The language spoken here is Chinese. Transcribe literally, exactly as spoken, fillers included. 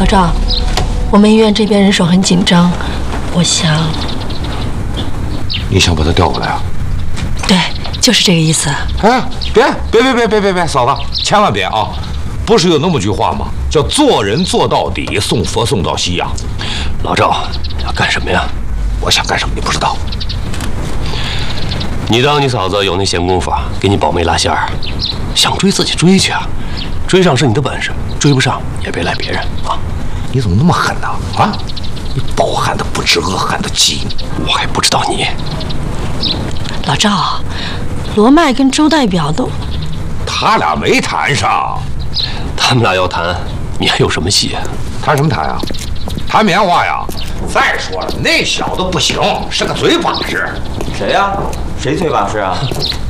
赵，我们医院这边人手很紧张，我想， 你想把他调过来啊？ 对，就是这个意思。 哎，别别别别别别别，嫂子，千万别啊！不是有那么句话吗？叫做人做到底，送佛送到西洋。 老赵，要干什么呀？ 我想干什么你不知道？ 你当你嫂子有那闲工夫给你保媒拉线儿？想追自己追去啊，追上是你的本事，追不上也别赖别人啊！ 你怎么那么狠呢？啊！你饱汉的不知饿汉的饥， 我还不知道你。 老赵，罗麦跟周代表都， 他俩没谈上。 他们俩要谈，你还有什么戏？ 谈什么谈呀？谈棉花呀！再说了，那小子不行，是个嘴把式。 谁呀？谁嘴把式啊？